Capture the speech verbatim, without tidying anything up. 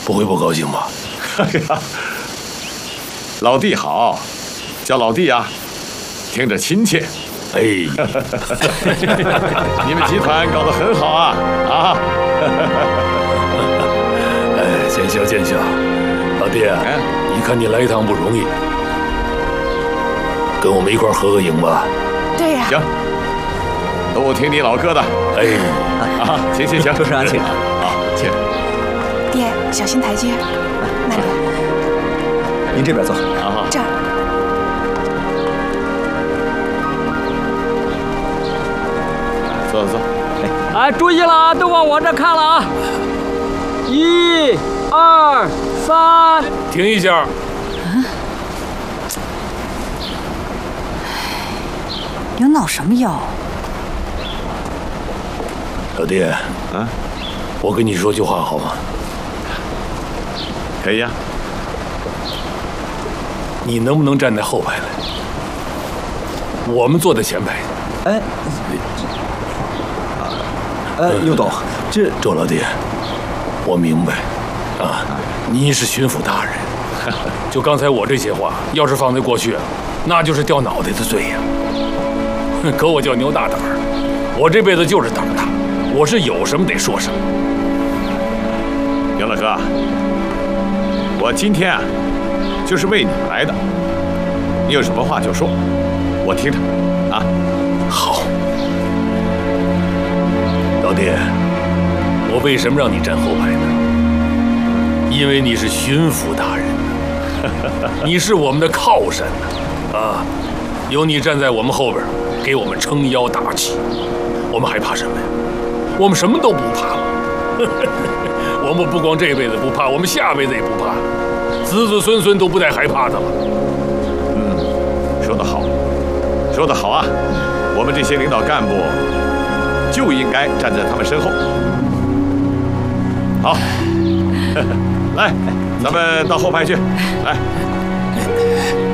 不会不高兴吧？ 老弟好，叫老弟啊，听着亲切。 哎， 你们集团搞得很好啊啊！ 哎，见笑见笑，老弟啊，一看你来一趟不容易，跟我们一块合个影吧。 对呀。 行，都听你老哥的。 哎， 啊，行行行， 主持人请。 好，请。 爹，小心台阶，慢点。 您这边坐。 啊， 这儿。 坐坐坐。 哎，注意了啊，都往我这看了啊！一、二、三， 停一下。 嗯。你闹什么妖？ 老弟，啊，我跟你说句话好吗？ 可以呀。 你能不能站在后排来？我们坐在前排。 哎，呃，佑董，这周老弟，我明白，啊，你是巡抚大人，就刚才我这些话，要是放在过去，那就是掉脑袋的罪呀。可我叫牛大胆儿，我这辈子就是胆儿大，我是有什么得说什么。 牛老哥，我今天啊，就是为你们来的，你有什么话就说，我听着啊。 好，老弟，我为什么让你站后排呢？因为你是巡抚大人，你是我们的靠山呐，啊，有你站在我们后边，给我们撑腰打气，我们还怕什么呀？我们什么都不怕了。我们不光这辈子不怕，我们下辈子也不怕，子子孙孙都不带害怕的了。 嗯，说得好，说得好啊！我们这些领导干部就应该站在他们身后。好，来，咱们到后排去，来。